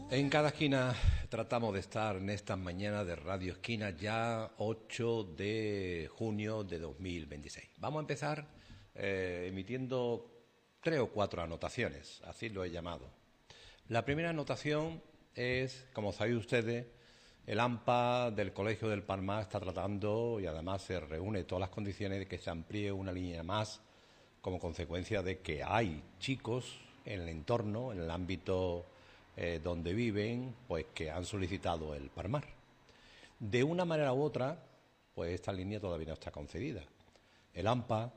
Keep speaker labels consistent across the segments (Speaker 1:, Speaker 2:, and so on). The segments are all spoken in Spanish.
Speaker 1: En cada esquina tratamos de estar en estas mañanas de Radio Esquina, ya 8 de junio de 2026. Vamos a empezar emitiendo 3 o 4 anotaciones, así lo he llamado. La primera anotación es, como saben ustedes, el AMPA del Colegio del Palmar está tratando y además se reúne todas las condiciones de que se amplíe una línea más como consecuencia de que hay chicos en el entorno, en el ámbito donde viven, pues que han solicitado el Palmar. De una manera u otra, pues esta línea todavía no está concedida. El AMPA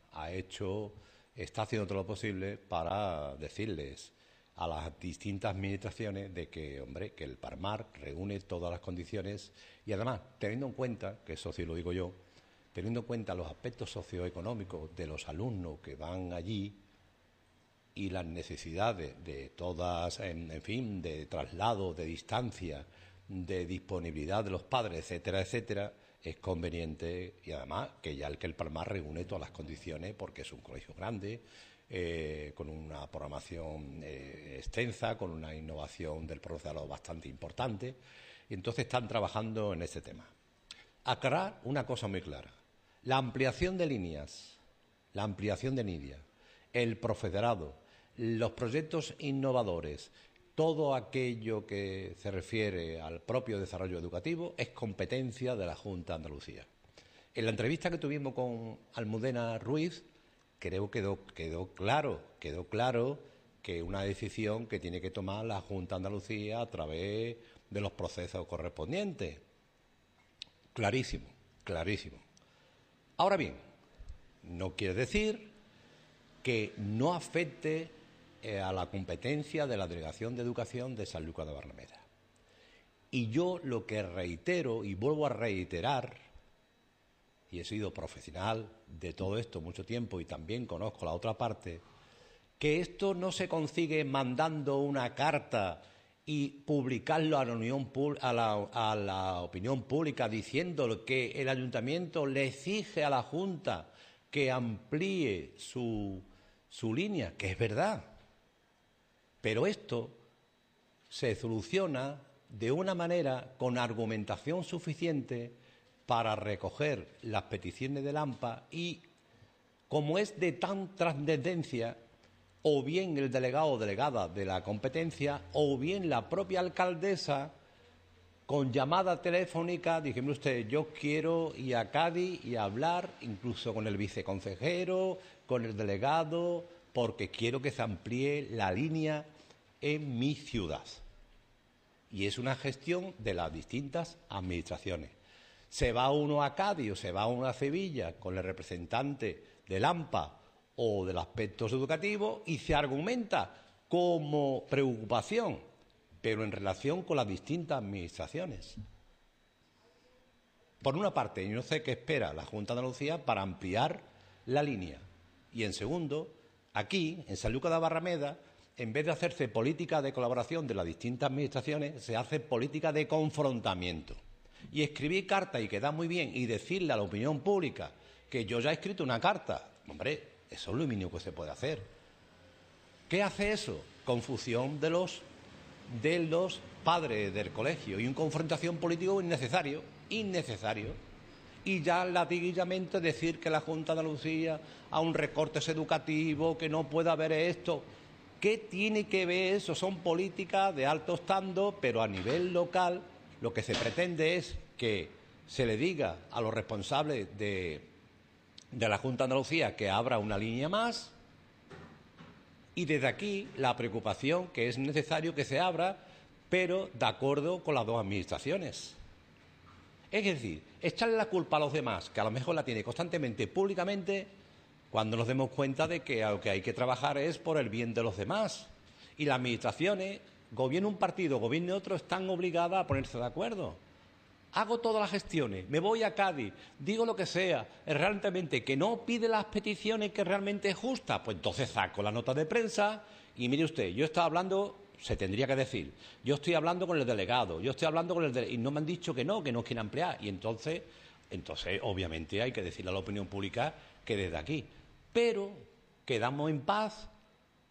Speaker 1: está haciendo todo lo posible para decirles a las distintas administraciones de que, hombre, que el Palmar reúne todas las condiciones y además, teniendo en cuenta, que eso sí lo digo yo, teniendo en cuenta los aspectos socioeconómicos de los alumnos que van allí y las necesidades de todas, en fin, de traslado, de distancia, de disponibilidad de los padres, etcétera, etcétera, es conveniente y además que el Palmar reúne todas las condiciones porque es un colegio grande, con una programación extensa, con una innovación del profesorado bastante importante, y entonces están trabajando en ese tema. Aclarar una cosa muy clara: la ampliación de líneas, el profesorado, los proyectos innovadores, todo aquello que se refiere al propio desarrollo educativo es competencia de la Junta de Andalucía. En la entrevista que tuvimos con Almudena Ruiz, creo que quedó claro que una decisión que tiene que tomar la Junta de Andalucía a través de los procesos correspondientes. Clarísimo. Ahora bien, no quiere decir que no afecte a la competencia de la Delegación de Educación de Sanlúcar de Barrameda. Y yo lo que reitero y vuelvo a reiterar, y he sido profesional de todo esto mucho tiempo y también conozco la otra parte, que esto no se consigue mandando una carta y publicarlo a la opinión pública diciendo que el ayuntamiento le exige a la Junta que amplíe su línea, que es verdad. Pero esto se soluciona de una manera con argumentación suficiente para recoger las peticiones del AMPA y, como es de tan trascendencia, o bien el delegado o delegada de la competencia o bien la propia alcaldesa, con llamada telefónica, dígame usted, yo quiero ir a Cádiz y hablar incluso con el viceconsejero, con el delegado, porque quiero que se amplíe la línea en mi ciudad. Y es una gestión de las distintas administraciones. Se va uno a Cádiz o se va uno a Sevilla con el representante del AMPA o de los aspectos educativos y se argumenta como preocupación, pero en relación con las distintas administraciones. Por una parte, yo no sé qué espera la Junta de Andalucía para ampliar la línea. Y en segundo, aquí, en Sanlúcar de Barrameda, en vez de hacerse política de colaboración de las distintas administraciones, se hace política de confrontamiento. Y escribir cartas y queda muy bien y decirle a la opinión pública que yo ya he escrito una carta, hombre, eso es lo mínimo que se puede hacer. ¿Qué hace eso? Confusión de los padres del colegio y una confrontación política innecesario. Y ya latiguillamente decir que la Junta de Andalucía a un recortes educativo, que no puede haber esto. ¿Qué tiene que ver eso? Son políticas de alto estando, pero a nivel local lo que se pretende es que se le diga a los responsables de la Junta de Andalucía que abra una línea más. Y desde aquí la preocupación que es necesario que se abra, pero de acuerdo con las dos administraciones. Es decir, echarle la culpa a los demás, que a lo mejor la tiene constantemente públicamente, cuando nos demos cuenta de que lo que hay que trabajar es por el bien de los demás. Y las administraciones, gobierne un partido, gobierne otro, están obligadas a ponerse de acuerdo. Hago todas las gestiones, me voy a Cádiz, digo lo que sea, realmente que no pide las peticiones que realmente es justa, pues entonces saco la nota de prensa y mire usted, yo estaba hablando, se tendría que decir, yo estoy hablando con el delegado, yo estoy hablando con y no me han dicho que no quieren ampliar, y entonces obviamente hay que decirle a la opinión pública que desde aquí, pero quedamos en paz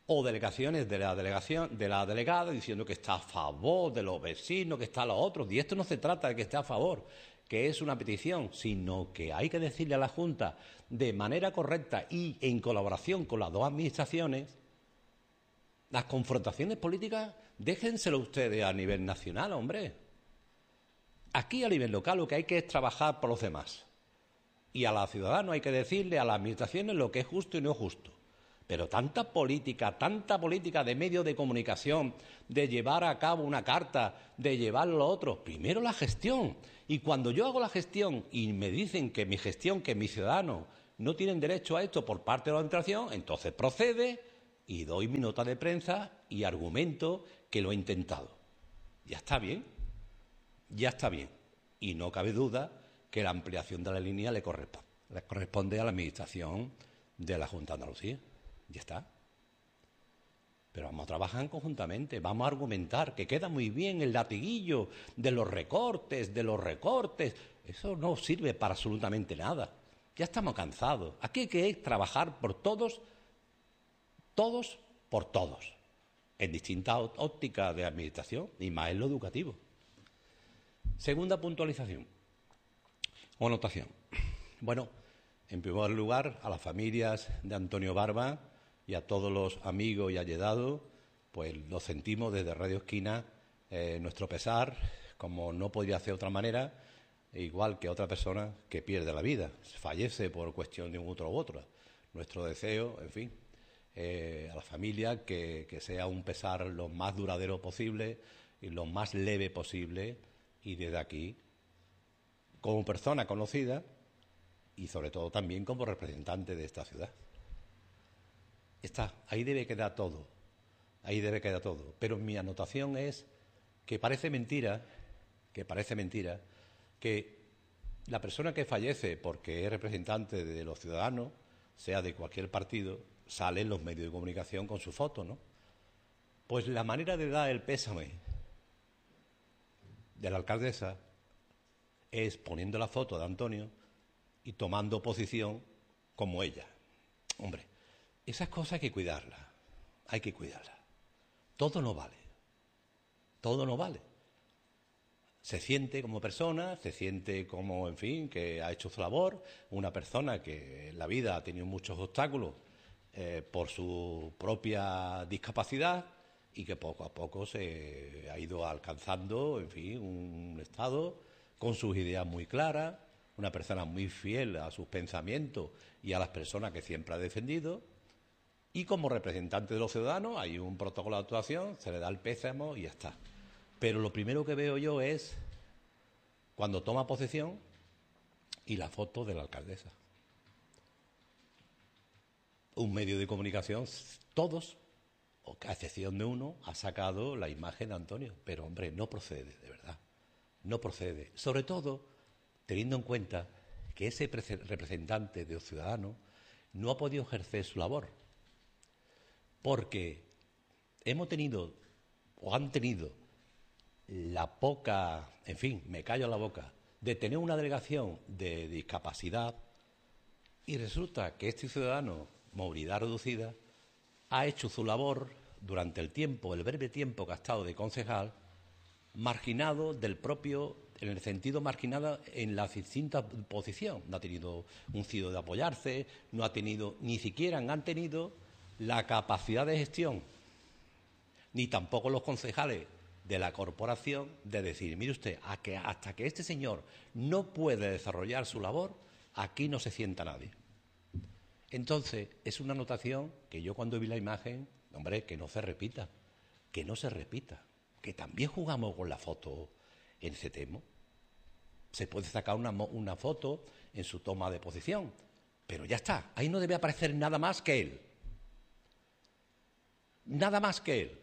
Speaker 1: o delegaciones de la delegada diciendo que está a favor de los vecinos, que está a los otros. Y esto no se trata de que esté a favor, que es una petición, sino que hay que decirle a la Junta de manera correcta y en colaboración con las dos administraciones, las confrontaciones políticas, déjenselo ustedes a nivel nacional, hombre. Aquí a nivel local lo que hay que es trabajar por los demás. Y a los ciudadanos hay que decirle a las administraciones lo que es justo y no justo. Pero tanta política de medios de comunicación, de llevar a cabo una carta, de llevar lo otro. Primero la gestión. Y cuando yo hago la gestión y me dicen que mi gestión, que mis ciudadanos no tienen derecho a esto por parte de la administración, entonces procede y doy mi nota de prensa y argumento que lo he intentado. Ya está bien. Ya está bien. Y no cabe duda que la ampliación de la línea le corresponde a la Administración de la Junta de Andalucía. Ya está. Pero vamos a trabajar conjuntamente, vamos a argumentar, que queda muy bien el latiguillo de los recortes. Eso no sirve para absolutamente nada. Ya estamos cansados. Aquí hay que trabajar por todos por todos, en distintas ópticas de administración, y más en lo educativo. Segunda puntualización o anotación. Bueno, en primer lugar, a las familias de Antonio Barba y a todos los amigos y allegados, pues lo sentimos desde Radio Esquina, nuestro pesar, como no podría ser de otra manera, igual que otra persona que pierde la vida, fallece por cuestión de un u otro. Nuestro deseo, en fin, a la familia que sea un pesar lo más duradero posible y lo más leve posible, y desde aquí, como persona conocida y sobre todo también como representante de esta ciudad. Ahí debe quedar todo, pero mi anotación es que parece mentira que la persona que fallece porque es representante de los ciudadanos, sea de cualquier partido, sale en los medios de comunicación con su foto, ¿no? Pues la manera de dar el pésame de la alcaldesa es poniendo la foto de Antonio y tomando posición como ella. Hombre, esas cosas hay que cuidarlas. Todo no vale. Se siente como persona, se siente como, en fin, que ha hecho su labor, una persona que en la vida ha tenido muchos obstáculos por su propia discapacidad y que poco a poco se ha ido alcanzando, en fin, un estado con sus ideas muy claras, una persona muy fiel a sus pensamientos y a las personas que siempre ha defendido, y como representante de los ciudadanos hay un protocolo de actuación, se le da el pésamo y ya está. Pero lo primero que veo yo es cuando toma posesión y la foto de la alcaldesa. Un medio de comunicación, todos, a excepción de uno, ha sacado la imagen de Antonio. Pero, hombre, no procede, de verdad. No procede. Sobre todo, teniendo en cuenta que ese representante de los ciudadanos no ha podido ejercer su labor. Porque hemos tenido, o han tenido, la poca, en fin, me callo la boca, de tener una delegación de discapacidad, y resulta que este ciudadano, movilidad reducida, ha hecho su labor durante el breve tiempo que ha estado de concejal, marginado del propio, en el sentido marginado en la distinta posición. No ha tenido un sitio de apoyarse, no ha tenido, ni siquiera han tenido la capacidad de gestión, ni tampoco los concejales de la corporación, de decir, mire usted, hasta que este señor no puede desarrollar su labor, aquí no se sienta nadie. Entonces, es una anotación que yo cuando vi la imagen, hombre, que no se repita, que también jugamos con la foto en ese tema. Se puede sacar una foto en su toma de posición, pero ya está, ahí no debe aparecer nada más que él. Nada más que él.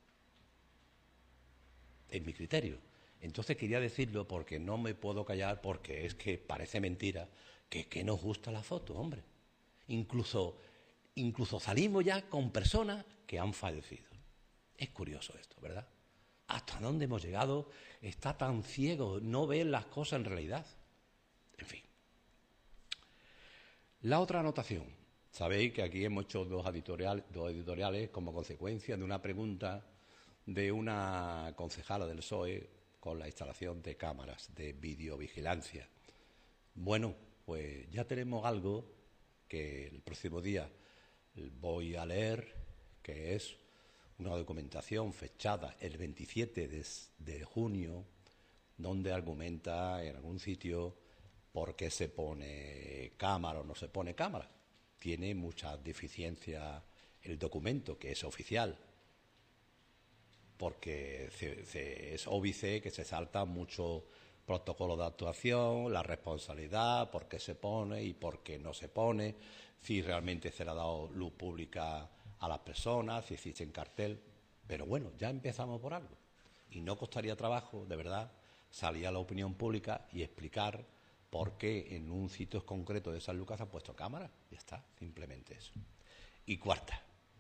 Speaker 1: En mi criterio. Entonces quería decirlo porque no me puedo callar, porque es que parece mentira que nos gusta la foto, hombre. Incluso salimos ya con personas que han fallecido. Es curioso esto, ¿verdad? ¿Hasta dónde hemos llegado? Está tan ciego, no ve las cosas en realidad. En fin. La otra anotación. Sabéis que aquí hemos hecho dos editoriales como consecuencia de una pregunta de una concejala del PSOE con la instalación de cámaras de videovigilancia. Bueno, pues ya tenemos algo que el próximo día voy a leer, que es una documentación fechada el 27 de junio, donde argumenta en algún sitio por qué se pone cámara o no se pone cámara. Tiene mucha deficiencia el documento, que es oficial, porque es óbice que se salta mucho protocolo de actuación, la responsabilidad, por qué se pone y por qué no se pone, si realmente se le ha dado luz pública a las personas, si existe en cartel. Pero bueno, ya empezamos por algo. Y no costaría trabajo, de verdad, salir a la opinión pública y explicar por qué en un sitio concreto de San Lucas ha puesto cámara. Ya está, simplemente eso. Y cuarta.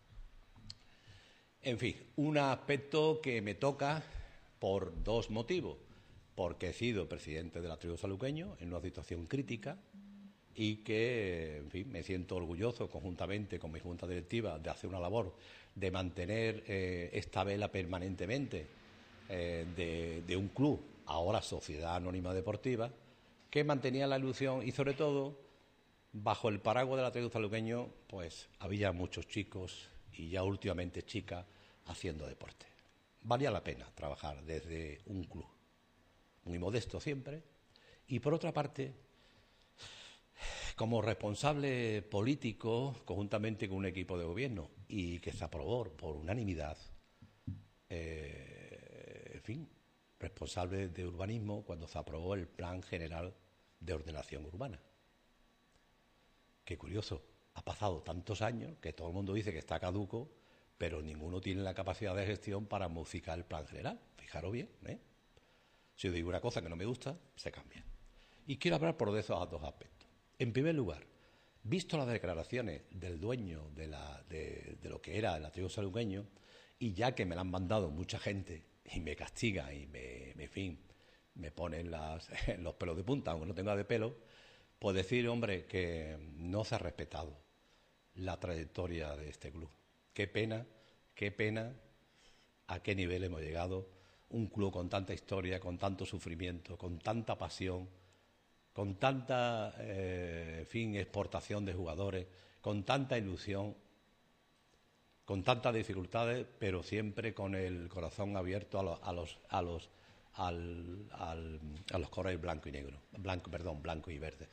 Speaker 1: En fin, un aspecto que me toca por dos motivos. Porque he sido presidente del Atril Sanluqueño en una situación crítica y que, en fin, me siento orgulloso conjuntamente con mi junta directiva de hacer una labor de mantener esta vela permanentemente de un club, ahora Sociedad Anónima Deportiva, que mantenía la ilusión y, sobre todo, bajo el paraguas del Atril Sanluqueño, pues había muchos chicos y ya últimamente chicas haciendo deporte. Valía la pena trabajar desde un club, muy modesto siempre, y por otra parte, como responsable político, conjuntamente con un equipo de gobierno, y que se aprobó por unanimidad, en fin, responsable de urbanismo cuando se aprobó el Plan General de Ordenación Urbana. Qué curioso, ha pasado tantos años que todo el mundo dice que está caduco, pero ninguno tiene la capacidad de gestión para modificar el Plan General. Fijaros bien, ¿eh? Si yo digo una cosa que no me gusta, se cambia. Y quiero hablar por esos dos aspectos. En primer lugar, visto las declaraciones del dueño de lo que era el Atril Sanluqueño, y ya que me la han mandado mucha gente y me castiga y me ponen los pelos de punta, aunque no tenga de pelo, pues decir, hombre, que no se ha respetado la trayectoria de este club. Qué pena a qué nivel hemos llegado. Un club con tanta historia, con tanto sufrimiento, con tanta pasión, con tanta exportación de jugadores, con tanta ilusión, con tantas dificultades, pero siempre con el corazón abierto a los colores blanco y verdes.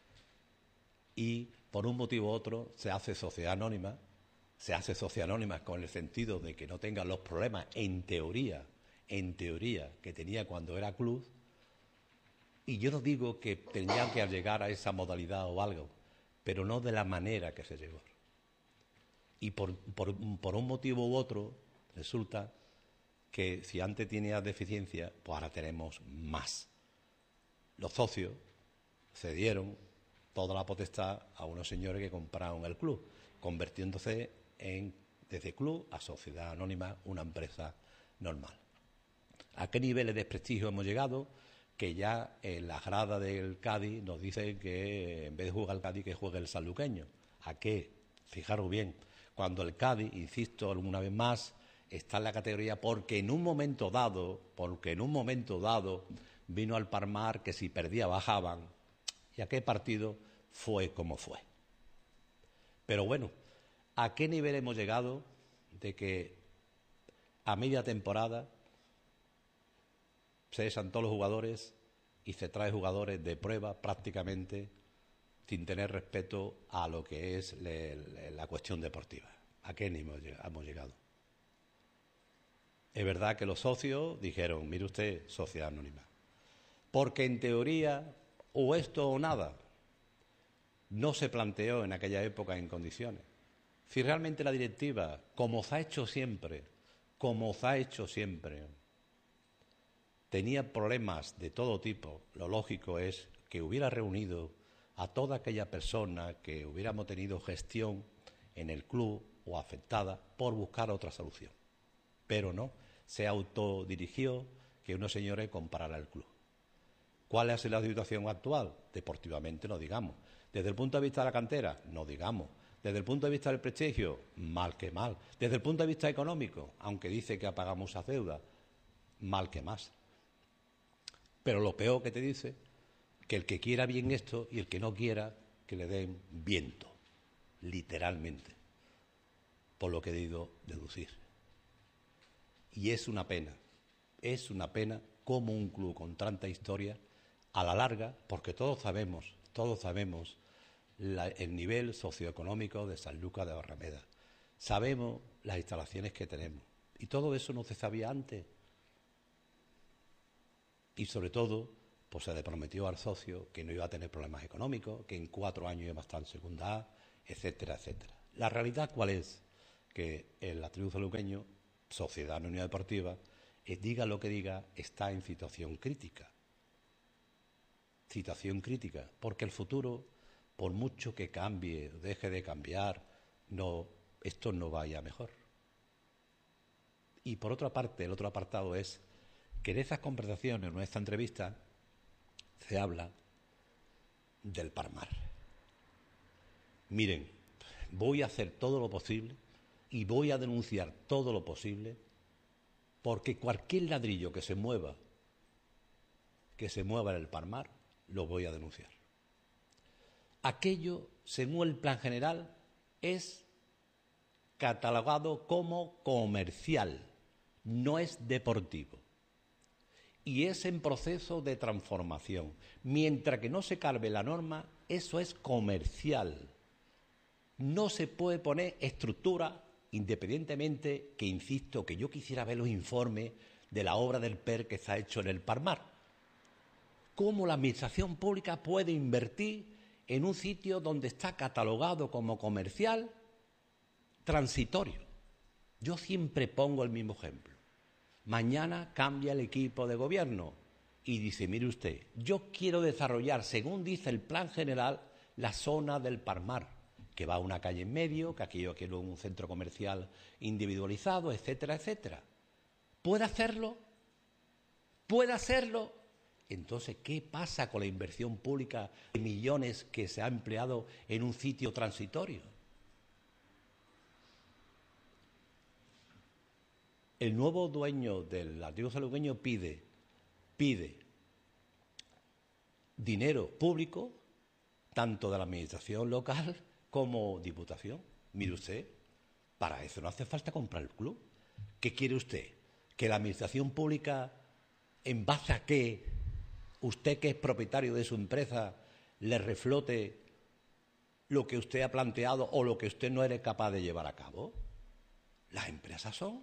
Speaker 1: Y por un motivo u otro se hace sociedad anónima con el sentido de que no tenga los problemas en teoría que tenía cuando era club. Y yo no digo que tenían que llegar a esa modalidad o algo, pero no de la manera que se llegó. Y por un motivo u otro, resulta que si antes tenía deficiencia, pues ahora tenemos más. Los socios cedieron toda la potestad a unos señores que compraron el club, convirtiéndose desde club a sociedad anónima, una empresa normal. ¿A qué niveles de desprestigio hemos llegado? Que ya en la grada del Cádiz nos dicen que en vez de jugar el Cádiz, que juegue el sanluqueño. ¿A qué? Fijaros bien, cuando el Cádiz, insisto alguna vez más, está en la categoría porque en un momento dado vino al Palmar que si perdía bajaban, y aquel partido fue como fue. Pero bueno, ¿a qué nivel hemos llegado de que a media temporada se cesan todos los jugadores y se trae jugadores de prueba prácticamente sin tener respeto a lo que es la cuestión deportiva? ¿A qué nivel hemos llegado? Es verdad que los socios dijeron, mire usted, sociedad anónima, porque en teoría o esto o nada no se planteó en aquella época en condiciones. Si realmente la directiva, como se ha hecho siempre, tenía problemas de todo tipo, lo lógico es que hubiera reunido a toda aquella persona que hubiéramos tenido gestión en el club o afectada por buscar otra solución. Pero no, se autodirigió que unos señores compraran el club. ¿Cuál es la situación actual? Deportivamente no digamos. Desde el punto de vista de la cantera, no digamos. Desde el punto de vista del prestigio, mal que mal. Desde el punto de vista económico, aunque dice que ha pagado muchas deudas, mal que más. Pero lo peor que te dice, que el que quiera bien esto y el que no quiera, que le den viento, literalmente, por lo que he debido deducir. Y es una pena como un club con tanta historia, a la larga, porque todos sabemos el nivel socioeconómico de Sanlúcar de Barrameda. Sabemos las instalaciones que tenemos. Y todo eso no se sabía antes. Y sobre todo, pues se le prometió al socio que no iba a tener problemas económicos, que en 4 años iba a estar en segunda A, etcétera, etcétera. La realidad, ¿cuál es? Que el Athletic sanluqueño, Sociedad Anónima Deportiva, diga lo que diga, está en situación crítica. Situación crítica, porque el futuro, por mucho que cambie, deje de cambiar, esto no vaya mejor. Y por otra parte, el otro apartado es que en esas conversaciones, en esta entrevista, se habla del Parmar. Miren, voy a hacer todo lo posible y voy a denunciar todo lo posible porque cualquier ladrillo que se mueva en el Parmar, lo voy a denunciar. Aquello, según el plan general, es catalogado como comercial, no es deportivo. Y es en proceso de transformación. Mientras que no se cargue la norma, eso es comercial. No se puede poner estructura, independientemente que, insisto, que yo quisiera ver los informes de la obra del PER que se ha hecho en el Parmar. ¿Cómo la administración pública puede invertir en un sitio donde está catalogado como comercial transitorio? Yo siempre pongo el mismo ejemplo. Mañana cambia el equipo de gobierno y dice, mire usted, yo quiero desarrollar, según dice el plan general, la zona del Parmar, que va a una calle en medio, que aquí yo quiero un centro comercial individualizado, etcétera, etcétera. ¿Puede hacerlo? ¿Puede hacerlo? Entonces, ¿qué pasa con la inversión pública de millones que se ha empleado en un sitio transitorio? El nuevo dueño del Athletic sanluqueño pide dinero público, tanto de la administración local como diputación. Mire usted, para eso no hace falta comprar el club. ¿Qué quiere usted? ¿Que la administración pública, en base a qué, usted que es propietario de su empresa, le reflote lo que usted ha planteado o lo que usted no eres capaz de llevar a cabo? Las empresas son,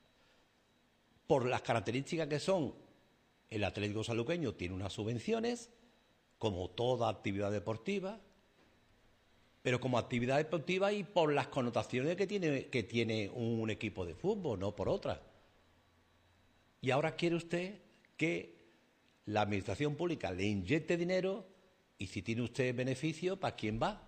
Speaker 1: por las características que son, el Atlético sanluqueño tiene unas subvenciones, como toda actividad deportiva, pero como actividad deportiva y por las connotaciones que tiene un equipo de fútbol, no por otras. Y ahora quiere usted que la administración pública le inyecte dinero y si tiene usted beneficio, ¿para quién va?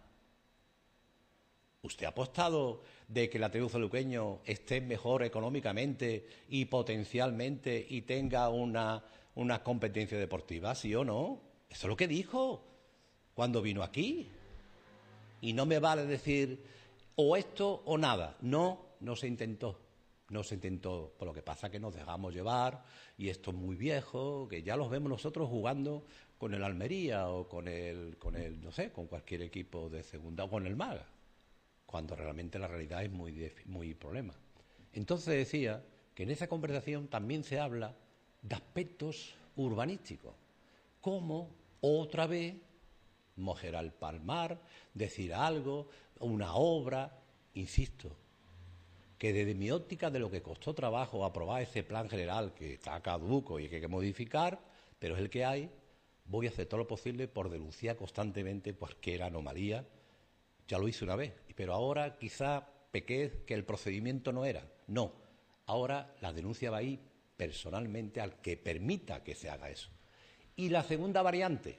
Speaker 1: ¿Usted ha apostado de que el Athletic sanluqueño esté mejor económicamente y potencialmente y tenga una competencia deportiva, sí o no? Eso es lo que dijo cuando vino aquí. Y no me vale decir o esto o nada. No se intentó. No se intentó. Por lo que pasa que nos dejamos llevar y esto es muy viejo, que ya los vemos nosotros jugando con el Almería o con el no sé, con cualquier equipo de segunda o con el Málaga, cuando realmente la realidad es muy problema. Entonces decía que en esa conversación también se habla de aspectos urbanísticos, como otra vez mojar al Palmar, decir algo, una obra, insisto, que desde mi óptica de lo que costó trabajo aprobar ese plan general que está caduco y que hay que modificar, pero es el que hay, voy a hacer todo lo posible por denunciar constantemente cualquier anomalía. Ya lo hice una vez, pero ahora quizá pequé que el procedimiento no era. No, ahora la denuncia va a ir personalmente al que permita que se haga eso. Y la segunda variante,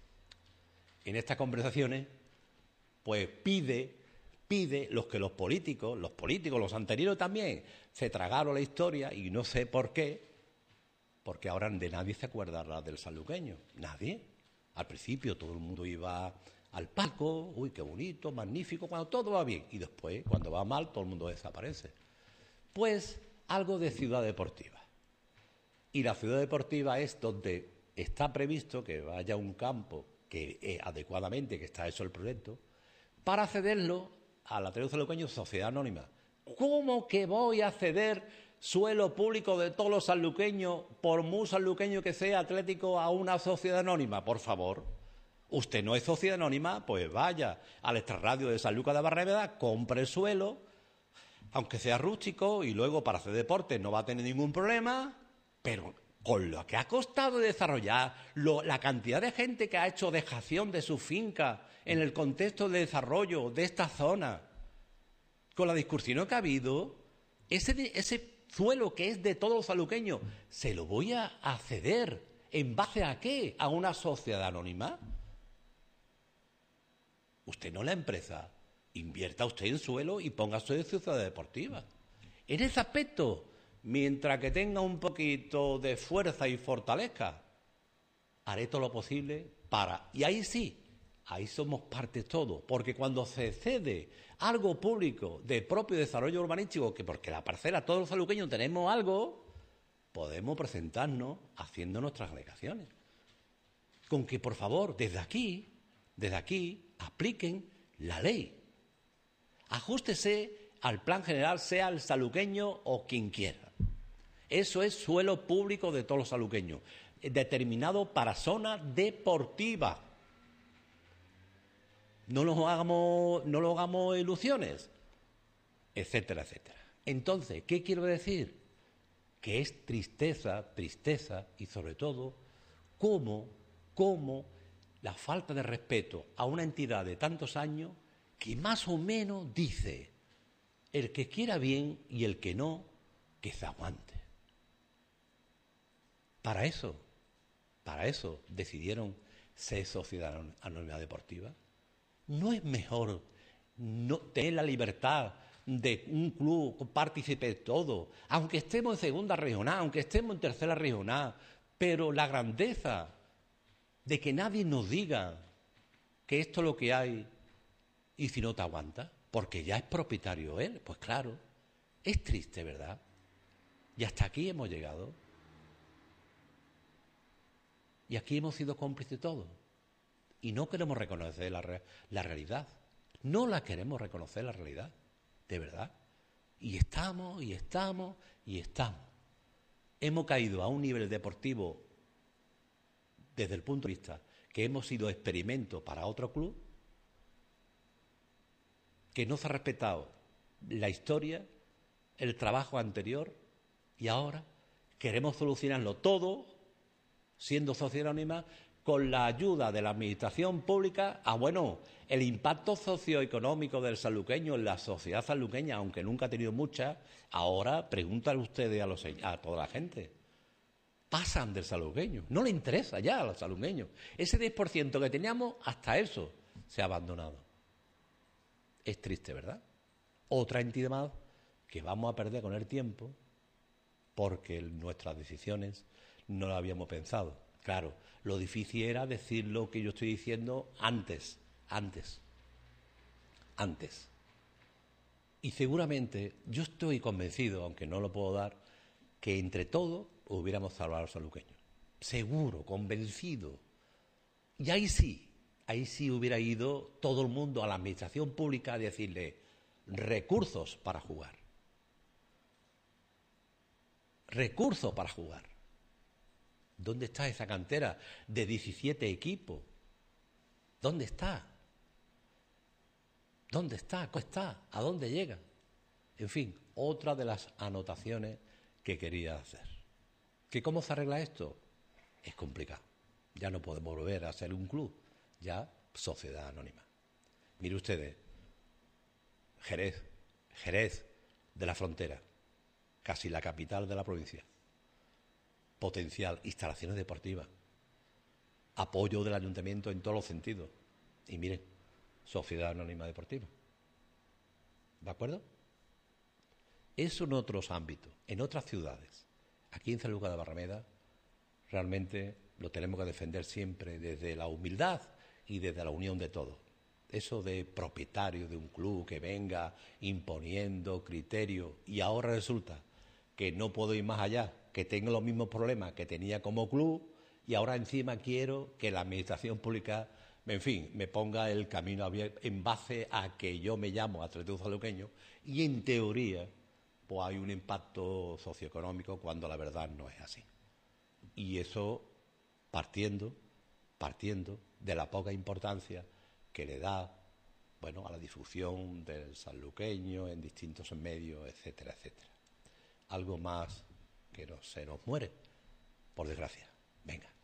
Speaker 1: en estas conversaciones, pues pide los políticos, los anteriores también, se tragaron la historia y no sé por qué, porque ahora de nadie se acuerda del sanluqueño, nadie. Al principio todo el mundo iba al palco, uy, qué bonito, magnífico, cuando todo va bien. Y después, cuando va mal, todo el mundo desaparece. Pues algo de ciudad deportiva. Y la ciudad deportiva es donde está previsto que vaya un campo que adecuadamente, que está hecho el proyecto, para cederlo al Ateneo Sanluqueño Sociedad Anónima. ¿Cómo que voy a ceder suelo público de todos los sanluqueños, por muy sanluqueño que sea atlético, a una sociedad anónima? Por favor, usted no es sociedad anónima, pues vaya al extrarradio de Sanlúcar de Barrameda, compre el suelo, aunque sea rústico, y luego para hacer deporte no va a tener ningún problema, pero con lo que ha costado desarrollar, la cantidad de gente que ha hecho dejación de su finca en el contexto de desarrollo de esta zona, con la discusión que ha habido, ese suelo que es de todos los sanluqueños, ¿se lo voy a ceder? ¿En base a qué? ¿A una sociedad anónima? Usted no es la empresa. Invierta usted en suelo y ponga usted en ciudad deportiva. En ese aspecto, mientras que tenga un poquito de fuerza y fortaleza, haré todo lo posible para... Y ahí sí, ahí somos parte todos, porque cuando se cede algo público de propio desarrollo urbanístico, que porque la parcela todos los sanluqueños tenemos algo, podemos presentarnos haciendo nuestras alegaciones. Con que, por favor, desde aquí, apliquen la ley. Ajústese al plan general, sea el sanluqueño o quien quiera. Eso es suelo público de todos los sanluqueños, determinado para zona deportiva. No nos hagamos ilusiones, etcétera, etcétera. Entonces, ¿qué quiero decir? Que es tristeza, y sobre todo, cómo la falta de respeto a una entidad de tantos años que más o menos dice, el que quiera bien y el que no, que se aguante. Para eso decidieron ser sociedad anónima deportiva. ¿No es mejor tener la libertad de un club, partícipe de todo, aunque estemos en segunda regional, aunque estemos en tercera regional, pero la grandeza de que nadie nos diga que esto es lo que hay y si no te aguanta, porque ya es propietario él? Pues claro, es triste, ¿verdad? Y hasta aquí hemos llegado. Y aquí hemos sido cómplices todos. Y no queremos reconocer la realidad. No la queremos reconocer la realidad, de verdad. Y estamos. Hemos caído a un nivel deportivo, desde el punto de vista que hemos sido experimento para otro club, que no se ha respetado la historia, el trabajo anterior, y ahora queremos solucionarlo todo, siendo sociedad anónima, con la ayuda de la administración pública. El impacto socioeconómico del sanluqueño en la sociedad sanluqueña, aunque nunca ha tenido mucha, ahora pregúntale ustedes a toda la gente. Pasan del sanluqueño, no le interesa ya a los sanluqueños. Ese 10% que teníamos, hasta eso se ha abandonado. Es triste, ¿verdad? Otra entidad más que vamos a perder con el tiempo porque nuestras decisiones no las habíamos pensado. Claro, lo difícil era decir lo que yo estoy diciendo antes. Y seguramente, yo estoy convencido, aunque no lo puedo dar, que entre todos hubiéramos salvado a los sanluqueños. Seguro, convencido. Y ahí sí hubiera ido todo el mundo a la administración pública a decirle recursos para jugar. Recursos para jugar. ¿Dónde está esa cantera de 17 equipos? ¿Dónde está? ¿Cómo está? ¿A dónde llega? En fin, otra de las anotaciones que quería hacer. ¿Que cómo se arregla esto? Es complicado. Ya no podemos volver a ser un club, ya sociedad anónima. Mire ustedes, Jerez de la Frontera, casi la capital de la provincia. Potencial, instalaciones deportivas, apoyo del ayuntamiento en todos los sentidos. Y miren, sociedad anónima deportiva. ¿De acuerdo? Eso en otros ámbitos, en otras ciudades. Aquí en Sanlúcar de Barrameda realmente lo tenemos que defender siempre desde la humildad y desde la unión de todos. eso de propietario de un club que venga imponiendo criterios y ahora resulta que no puedo ir más allá, que tengo los mismos problemas que tenía como club y ahora encima quiero que la administración pública, en fin, me ponga el camino abierto en base a que yo me llamo Atlético Sanluqueño y en teoría pues hay un impacto socioeconómico cuando la verdad no es así. Y eso partiendo de la poca importancia que le da, bueno, a la difusión del sanluqueño en distintos medios, etcétera, etcétera. Algo más que no se nos muere, por desgracia. Venga.